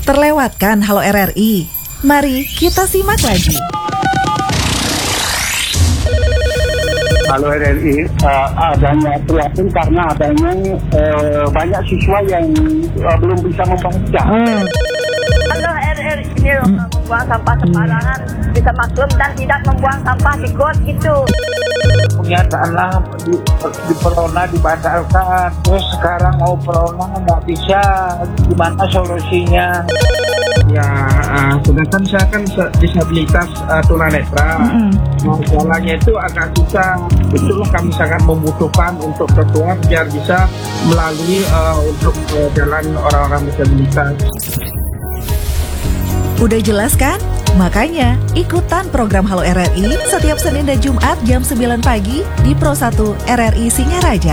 Terlewatkan Halo RRI? Mari kita simak lagi. Halo RRI adanya prihatin karena adanya banyak siswa yang belum bisa membaca. Halo RRI ini membuang sampah sembarangan, bisa maklum dan tidak membuang sampah di got itu. Kenyataanlah di Perona dibatalkan, terus sekarang mau Perona nggak bisa, gimana solusinya? Ya, sedangkan saya kan disabilitas tunanetra. Masalahnya itu agak susah. Itulah kami sangat membutuhkan untuk keluar biar bisa melalui untuk jalan orang-orang disabilitas. Udah jelas kan? Makanya ikutan program Halo RRI setiap Senin dan Jumat jam 9 pagi di Pro 1 RRI Singaraja.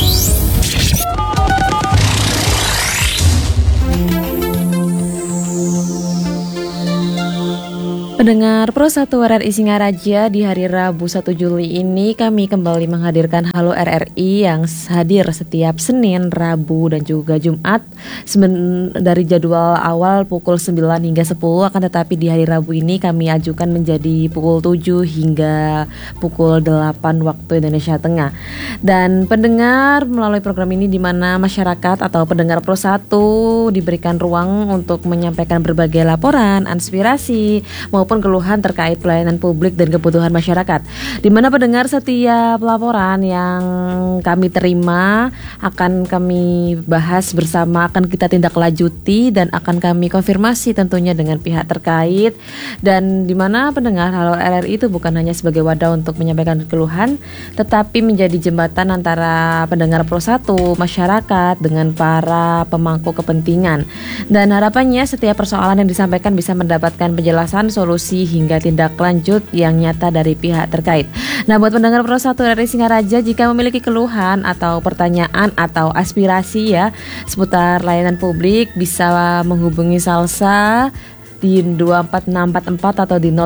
Pendengar Pro 1 RRI Singaraja, di hari Rabu 1 Juli ini kami kembali menghadirkan Halo RRI yang hadir setiap Senin, Rabu, dan juga Jumat dari jadwal awal pukul 9 hingga 10, akan tetapi di hari Rabu ini kami ajukan menjadi pukul 7 hingga pukul 8 waktu Indonesia Tengah. Dan pendengar melalui program ini di mana masyarakat atau pendengar Pro 1 diberikan ruang untuk menyampaikan berbagai laporan, aspirasi, maupun keluhan terkait pelayanan publik dan kebutuhan masyarakat. Di mana pendengar setiap laporan yang kami terima akan kami bahas bersama, akan kita tindak lanjuti dan akan kami konfirmasi tentunya dengan pihak terkait. Dan di mana pendengar Halo RRI itu bukan hanya sebagai wadah untuk menyampaikan keluhan, tetapi menjadi jembatan antara pendengar Pro 1, masyarakat dengan para pemangku kepentingan. Dan harapannya setiap persoalan yang disampaikan bisa mendapatkan penjelasan, solusi hingga tindak lanjut yang nyata dari pihak terkait. Nah, buat pendengar Pro 1 RRI Singaraja, jika memiliki keluhan atau pertanyaan atau aspirasi ya seputar layanan publik, bisa menghubungi Salsa di 24644 atau di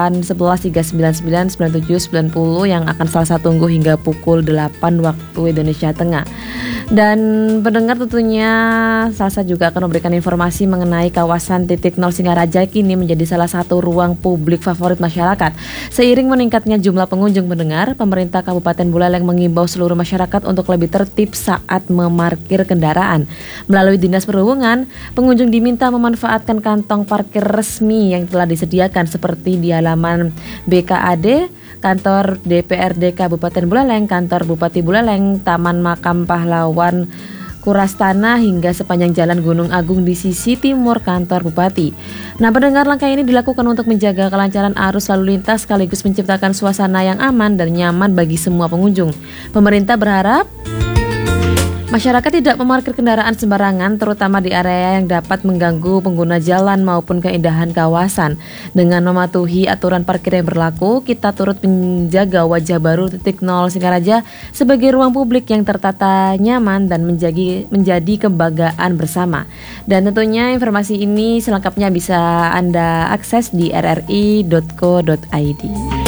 081139999790 yang akan Salsa tunggu hingga pukul 8 waktu Indonesia Tengah. Dan pendengar tentunya Salsa juga akan memberikan informasi mengenai kawasan titik nol Singaraja kini menjadi salah satu ruang publik favorit masyarakat. Seiring meningkatnya jumlah pengunjung pendengar, pemerintah Kabupaten Buleleng mengimbau seluruh masyarakat untuk lebih tertib saat memarkir kendaraan. Melalui Dinas Perhubungan, pengunjung diminta memanfaatkan kantong parkir resmi yang telah disediakan seperti di halaman BKAD, kantor DPRD Kabupaten Buleleng, kantor Bupati Buleleng, Taman Makam Pahlawan Kurastana hingga sepanjang Jalan Gunung Agung di sisi timur kantor Bupati. Nah, pendengar, langkah ini dilakukan untuk menjaga kelancaran arus lalu lintas sekaligus menciptakan suasana yang aman dan nyaman bagi semua pengunjung. Pemerintah berharap masyarakat tidak memarkir kendaraan sembarangan, terutama di area yang dapat mengganggu pengguna jalan maupun keindahan kawasan. Dengan mematuhi aturan parkir yang berlaku, kita turut menjaga wajah baru titik nol Singaraja sebagai ruang publik yang tertata nyaman dan menjadi kebanggaan bersama. Dan tentunya informasi ini selengkapnya bisa Anda akses di rri.co.id.